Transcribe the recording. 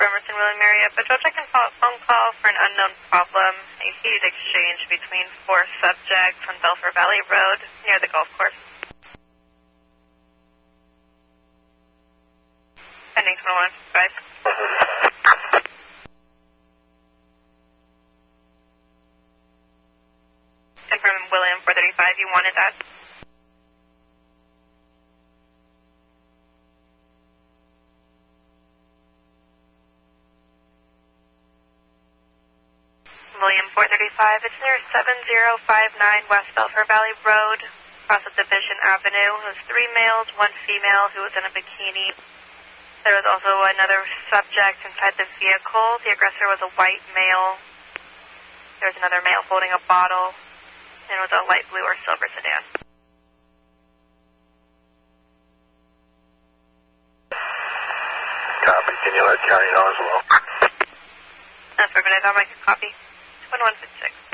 Emerson William area, but George, I can follow up phone call for an unknown problem. A heated exchange between 4 subjects on Belfer Valley Road near the golf course. Pending 2155. Confirm William 435, you wanted that? William 435, it's near 7059 West Belfer Valley Road, across of Division Avenue. It was 3 males, 1 female who was in a bikini. There was also another subject inside the vehicle. The aggressor was a white male. There was another male holding a bottle, and it was a light blue or silver sedan. Copy. Can you let County know as well? That's perfect. I thought I could copy. 2156.